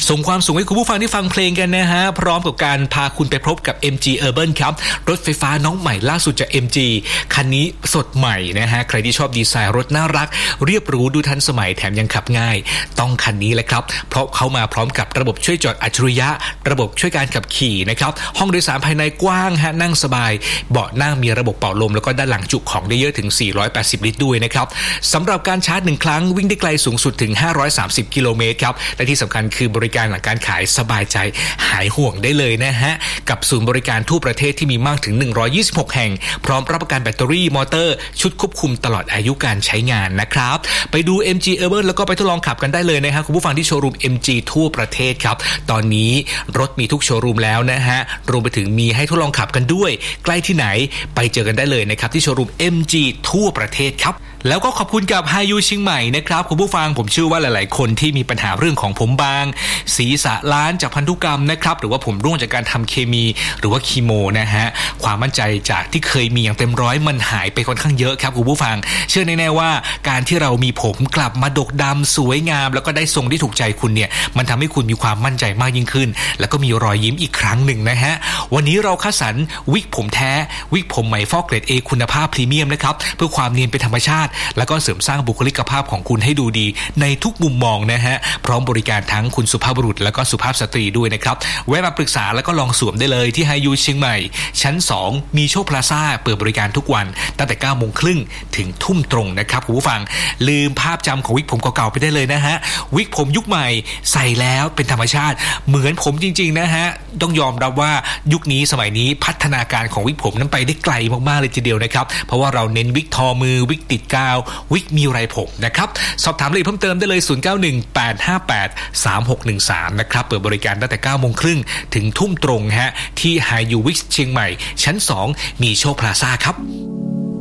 ส่งความสุขให้คุณผู้ฟังที่ฟังเพลงกันนะฮะพร้อมกับการพาคุณไปพบกับ MG Urban ครับรถไฟฟ้าน้องใหม่ล่าสุดจาก MG คันนี้สดใหม่นะฮะใครที่ชอบดีไซน์รถน่ารักเรียบหรูดูทันสมัยแถมยังขับง่ายต้องคันนี้แหละครับเพราะเขามาพร้อมกับระบบช่วยจอดอัจฉริยะระบบช่วยการขับขี่นะครับห้องโดยสารภายในกว้างฮะนั่งสบายเบาะนั่งมีระบบเป่าลมแล้วก็ด้านหลังจุของได้เยอะถึง480ลิตรด้วยนะครับสำหรับการชาร์จ1ครั้งวิ่งได้ไกลสูงสุดถึง530กิโลเมตรครับและที่สำคัญคือบริการหลังการขายสบายใจหายห่วงได้เลยนะฮะกับศูนย์บริการทั่วประเทศที่มีมากถึง126แห่งพร้อมรับประกันแบตเตอรี่มอเตอร์ชุดควบคุมตลอดอายุการใช้งานนะครับไปดู MG Urban แล้วก็ไปทดลองขับกันได้เลยนะฮะคุณผู้ฟังที่โชว์รูม MG ทั่วประเทศครับตอนนี้รถมีทุกโชว์รูมแล้วนะฮะรวมไปถึงมีให้ทดลองขับกันด้วยใกล้ที่ไหนไปเจอกันได้เลยนะครับที่โชว์รูม MG ทั่วประเทศครับแล้วก็ขอบคุณกับไฮยูเชียงใหม่นะครับคุณผู้ฟังผมเชื่อว่าหลายๆคนที่มีปัญหาเรื่องของผมบางศีรษะล้านจากพันธุกรรมนะครับหรือว่าผมร่วงจากการทำเคมีหรือว่าคีโมนะฮะความมั่นใจจากที่เคยมีอย่างเต็มร้อยมันหายไปค่อนข้างเยอะครับคุณผู้ฟังเชื่อแน่ๆว่าการที่เรามีผมกลับมาดกดำสวยงามแล้วก็ได้ทรงที่ถูกใจคุณเนี่ยมันทำให้คุณมีความมั่นใจมากยิ่งขึ้นแล้วก็มีรอยยิ้มอีกครั้งหนึ่งนะฮะวันนี้เราคัดสรรวิกผมแท้วิกผมใหม่ฟอกเกรด A คุณภาพพรีเมียมนะครับเพื่อความเนียนเป็นธรรมชาติแล้วก็เสริมสร้างบุคลิกภาพของคุณให้ดูดีในทุกมุมมองนะฮะพร้อมบริการทั้งคุณสุภาพบุรุษแล้วก็สุภาพสตรีด้วยนะครับแวะมาปรึกษาแล้วก็ลองสวมได้เลยที่ไฮยูเชียงใหม่ชั้น2มีโชคพลาซ่าเปิดบริการทุกวันตั้งแต่ 9:30 นถึงทุ่มตรงนะครับคุณผู้ฟังลืมภาพจำของวิกผมเก่าๆไปได้เลยนะฮะวิกผมยุคใหม่ใส่แล้วเป็นธรรมชาติเหมือนผมจริงๆนะฮะต้องยอมรับว่ายุคนี้สมัยนี้พัฒนาการของวิกผมนั้นไปได้ไกลมากๆเลยทีเดียวนะครับเพราะว่าเราเน้นวิกทอมือวิกติดกาววิกมีไรผมนะครับสอบถามรายละเอียดเพิ่มเติมได้เลย0918583613นะครับเปิดบริการตั้งแต่ 9:30 นถึงทุ่มตรงฮะที่ไฮยูวิกเชียงใหม่ชั้น2มีโชคพลาซ่าครับ